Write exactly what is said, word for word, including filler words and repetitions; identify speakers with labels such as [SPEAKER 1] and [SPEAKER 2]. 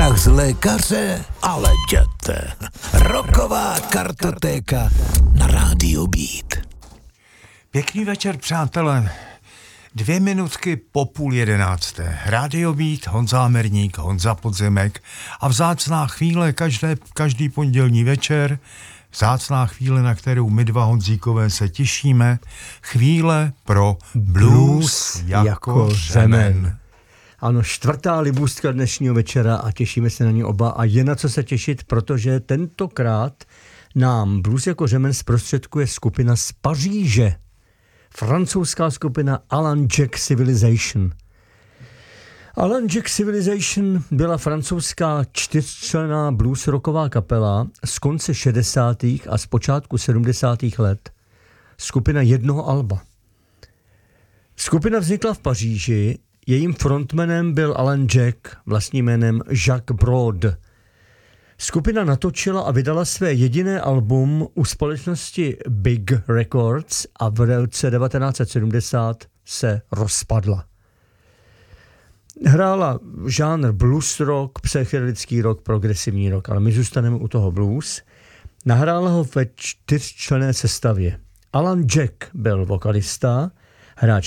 [SPEAKER 1] strach z lékaře? Ale jděte. Rocková kartotéka na rádiu Beat.
[SPEAKER 2] Pěkný večer, přátelé. Dvě minutky po půl jedenácté. Rádio Beat, Honza Amerník, Honza Podzimek a vzácná chvíle každé, každý pondělní večer. Vzácná chvíle, na kterou my dva Honzíkové se těšíme. Chvíle pro blues, blues jako, jako řemen.
[SPEAKER 3] Ano, čtvrtá libůstka dnešního večera a těšíme se na ní oba a je na co se těšit, protože tentokrát nám blues jako řemen zprostředkuje skupina z Paříže. Francouzská skupina Alan Jack Civilization. Alan Jack Civilization byla francouzská čtyřčlenná blues rocková kapela z konce šedesátých a z počátku sedmdesátých let. Skupina jednoho alba. Skupina vznikla v Paříži, jejím frontmanem byl Alan Jack, vlastním jménem Jacques Brod. Skupina natočila a vydala své jediné album u společnosti Big Records a v roce devatenáct set sedmdesát se rozpadla. Hrála žánr blues rock, psychedelický rock, progresivní rock, ale my zůstaneme u toho blues. Nahrála ho ve čtyřčlenné sestavě. Alan Jack byl vokalista, hráč